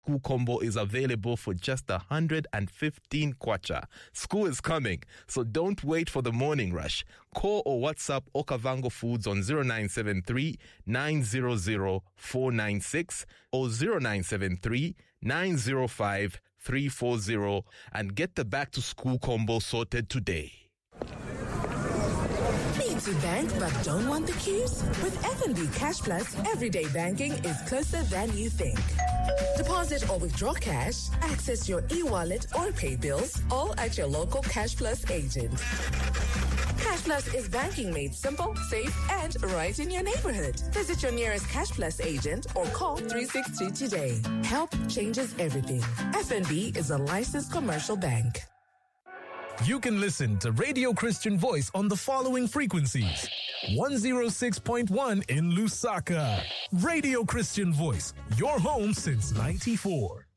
School Combo is available for just 115 kwacha. School is coming, so don't wait for the morning rush. Call or WhatsApp Okavango Foods on 0973 900 496 or 0973 905 340 and get the back to school combo sorted today. Need to bank but don't want the queues? With FNB Cash Plus, everyday banking is closer than you think. Deposit or withdraw cash, access your e-wallet or pay bills, all at your local Cash Plus agent. Cash Plus is banking made simple, safe, and right in your neighborhood. Visit your nearest Cash Plus agent or call 363 today. Help changes everything. FNB is a licensed commercial bank. You can listen to Radio Christian Voice on the following frequencies. 106.1 in Lusaka. Radio Christian Voice, your home since '94.